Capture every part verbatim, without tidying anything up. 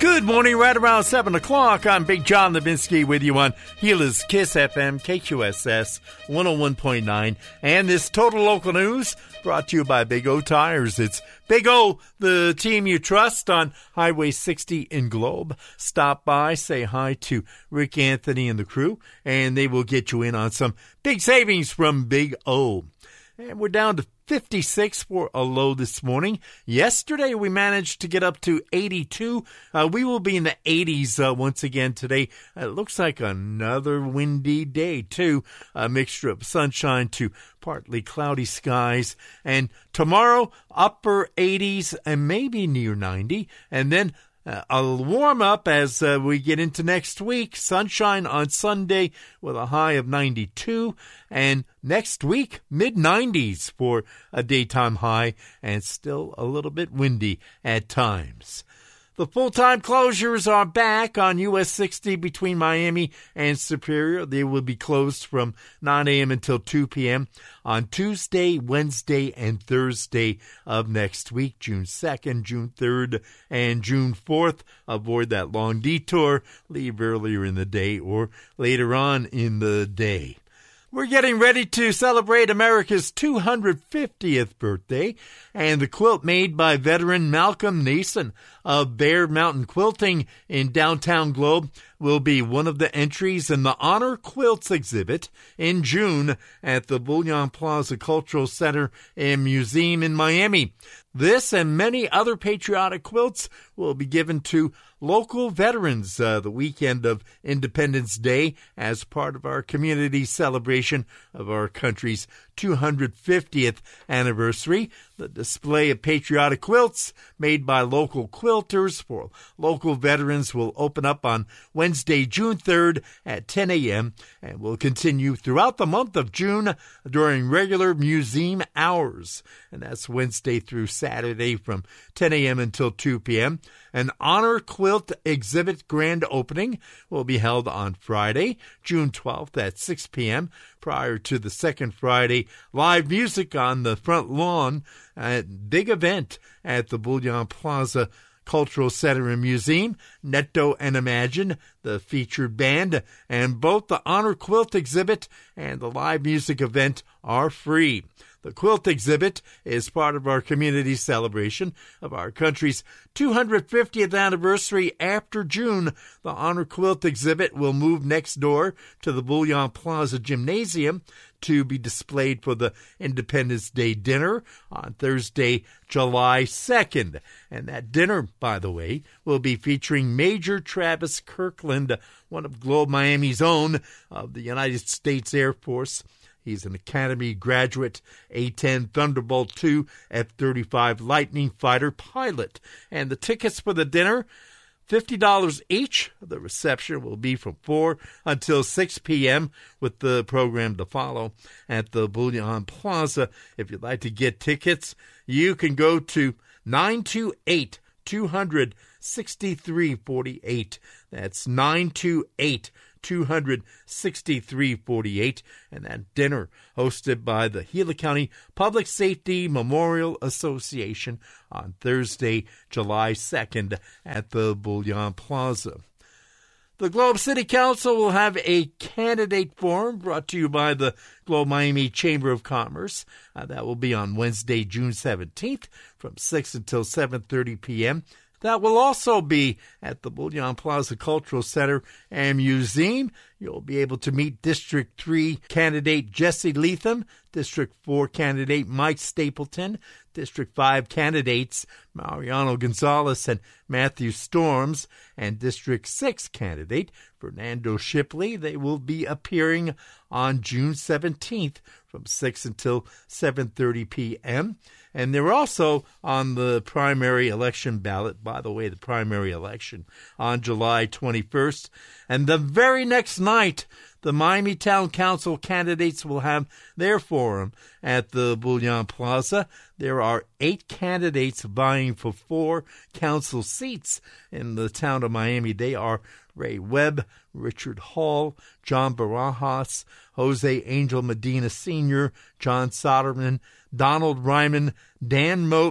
Good morning, right around seven o'clock. I'm Big John Levinsky with you on Gila's Kiss F M, K Q S S one oh one point nine. And this Total Local News brought to you by Big O Tires. It's Big O, the team you trust on Highway sixty in Globe. Stop by, say hi to Rick Anthony and the crew, and they will get you in on some big savings from Big O. And we're down to fifty-six for a low this morning. Yesterday, we managed to get up to eighty-two. Uh, we will be in the eighties uh, once again today. It looks like another windy day, too. A mixture of sunshine to partly cloudy skies. And tomorrow, upper eighties and maybe near ninety. And then Uh, a warm up as uh, we get into next week. Sunshine on Sunday with a high of ninety-two. And next week, mid nineties for a daytime high and still a little bit windy at times. The full-time closures are back on U S sixty between Miami and Superior. They will be closed from nine a.m. until two p.m. on Tuesday, Wednesday, and Thursday of next week, June second, June third, and June fourth. Avoid that long detour. Leave earlier in the day or later on in the day. We're getting ready to celebrate America's two hundred fiftieth birthday, and the quilt made by veteran Malcolm Nason of Bear Mountain Quilting in downtown Globe will be one of the entries in the Honor Quilts exhibit in June at the Bullion Plaza Cultural Center and Museum in Miami. This and many other patriotic quilts will be given to local veterans uh, the weekend of Independence Day as part of our community celebration of our country's two hundred fiftieth anniversary. The display of patriotic quilts made by local quilters for local veterans will open up on Wednesday, June third at ten a.m. and will continue throughout the month of June during regular museum hours. And that's Wednesday through Saturday from ten a.m. until two p.m. An Honor Quilt exhibit grand opening will be held on Friday, June twelfth at six p.m. Prior to the second Friday, live music on the front lawn at big event at the Bullion Plaza Cultural Center and Museum. Netto and Imagine, the featured band, and both the Honor Quilt exhibit and the live music event are free. The quilt exhibit is part of our community celebration of our country's two hundred fiftieth anniversary. After June, the Honor Quilt exhibit will move next door to the Bullion Plaza Gymnasium to be displayed for the Independence Day dinner on Thursday, July second. And that dinner, by the way, will be featuring Major Travis Kirkland, one of Globe Miami's own of the United States Air Force. He's an Academy graduate, A ten Thunderbolt two F thirty-five Lightning Fighter pilot. And the tickets for the dinner, fifty dollars each. The reception will be from four until six p.m. with the program to follow at the Bullion Plaza. If you'd like to get tickets, you can go to nine two eight, two hundred, sixty-three forty-eight. That's nine two eight, two hundred, sixty-three forty-eight. And that dinner hosted by the Gila County Public Safety Memorial Association on Thursday, July second at the Bullion Plaza. The Globe City Council will have a candidate forum brought to you by the Globe Miami Chamber of Commerce. Uh, that will be on Wednesday, June seventeenth from six until seven thirty p.m. That will also be at the Bullion Plaza Cultural Center and Museum. You'll be able to meet District three candidate Jesse Leatham, District four candidate Mike Stapleton, District five candidates Mariano Gonzalez and Matthew Storms, and District six candidate Fernando Shipley. They will be appearing on June seventeenth from six until seven thirty p.m. And they're also on the primary election ballot. By the way, the primary election on July twenty-first. And the very next night, the Miami Town Council candidates will have their forum at the Bullion Plaza. There are eight candidates vying for four council seats in the town of Miami. They are Ray Webb, Richard Hall, John Barajas, Jose Angel Medina Senior, John Soderman, Donald Ryman, Dan Moat,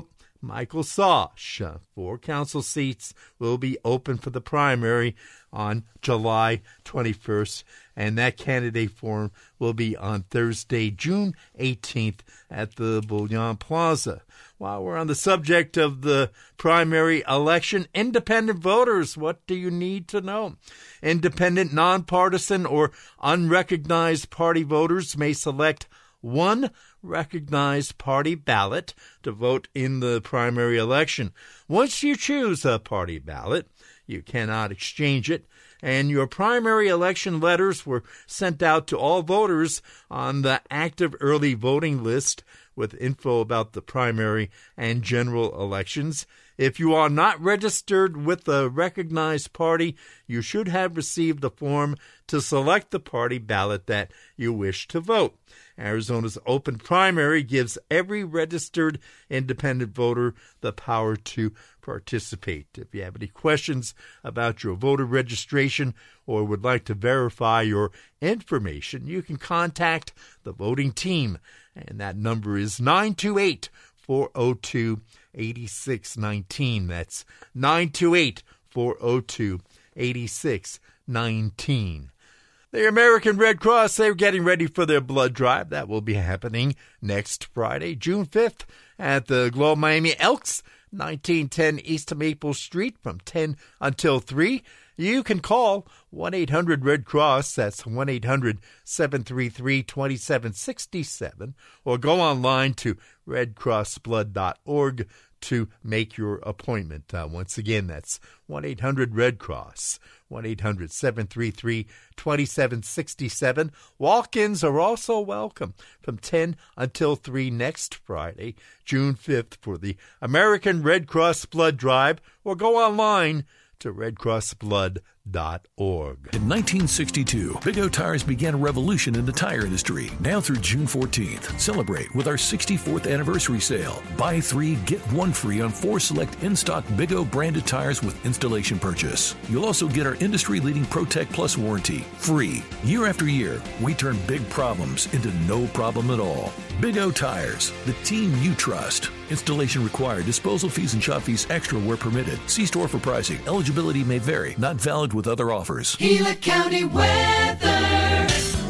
Michael Sosh. Uh, four council seats will be open for the primary on July twenty-first, and that candidate forum will be on Thursday, June eighteenth at the Bouillon Plaza. While we're on the subject of the primary election, independent voters, what do you need to know? Independent, nonpartisan, or unrecognized party voters may select one recognized party ballot to vote in the primary election. Once you choose a party ballot, you cannot exchange it, and your primary election letters were sent out to all voters on the active early voting list with info about the primary and general elections. If you are not registered with a recognized party, you should have received a form to select the party ballot that you wish to vote. Arizona's open primary gives every registered independent voter the power to participate. If you have any questions about your voter registration or would like to verify your information, you can contact the voting team, and that number is nine two eight, four oh two, eight six one nine. That's nine two eight, four oh two, eight six one nine. The American Red Cross, they're getting ready for their blood drive. That will be happening next Friday, June fifth, at the Globe Miami Elks, nineteen ten East Maple Street from ten until three. You can call one eight hundred red cross, that's one eight hundred, seven three three, two seven six seven, or go online to red cross blood dot org to make your appointment. Uh, once again, that's one eight hundred red cross, one eight hundred, seven three three, two seven six seven. Walk-ins are also welcome from ten until three next Friday, June fifth, for the American Red Cross Blood Drive, or go online to red cross blood dot org. In nineteen sixty-two, Big O Tires began a revolution in the tire industry. Now through June fourteenth, celebrate with our sixty-fourth anniversary sale. Buy three, get one free on four select in-stock Big O branded tires with installation purchase. You'll also get our industry-leading ProTech Plus warranty, free. Year after year, we turn big problems into no problem at all. Big O Tires, the team you trust. Installation required. Disposal fees and shop fees extra where permitted. See store for pricing. Eligibility may vary. Not valid with other offers. Gila County weather.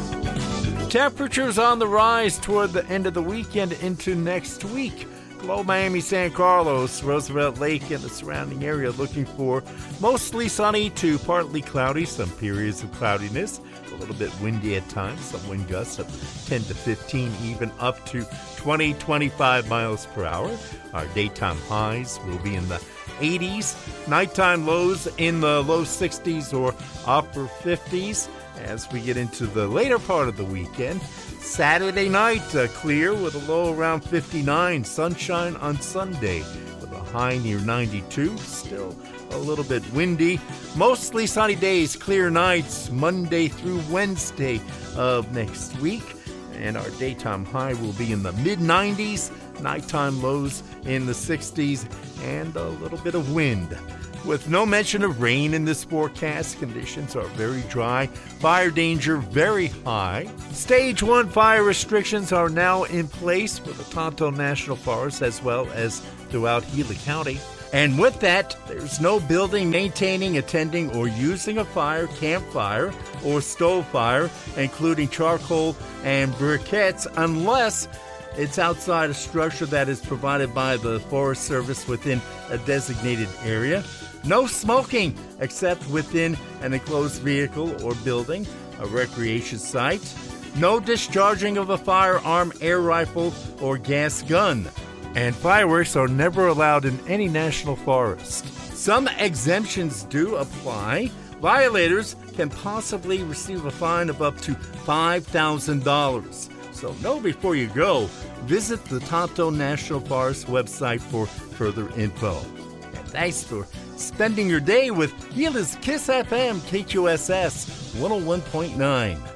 Temperatures on the rise toward the end of the weekend into next week. Globe Miami, San Carlos, Roosevelt Lake, and the surrounding area looking for mostly sunny to partly cloudy, some periods of cloudiness, a little bit windy at times, some wind gusts of ten to fifteen, even up to twenty, twenty-five miles per hour. Our daytime highs will be in the eighties, nighttime lows in the low sixties or upper fifties. As we get into the later part of the weekend, Saturday night, uh, clear with a low around fifty-nine. Sunshine on Sunday with a high near ninety-two. Still a little bit windy. Mostly sunny days, clear nights, Monday through Wednesday of next week. And our daytime high will be in the mid nineties. Nighttime lows in the sixties and a little bit of wind. With no mention of rain in this forecast, conditions are very dry. Fire danger very high. Stage one fire restrictions are now in place for the Tonto National Forest as well as throughout Gila County. And with that, there's no building, maintaining, attending, or using a fire, campfire, or stove fire, including charcoal and briquettes, unless it's outside a structure that is provided by the Forest Service within a designated area. No smoking except within an enclosed vehicle or building, a recreation site. No discharging of a firearm, air rifle, or gas gun. And fireworks are never allowed in any national forest. Some exemptions do apply. Violators can possibly receive a fine of up to five thousand dollars. So know before you go. Visit the Tonto National Forest website for further info. And thanks for spending your day with Gila's Kiss F M K Q S S one oh one point nine.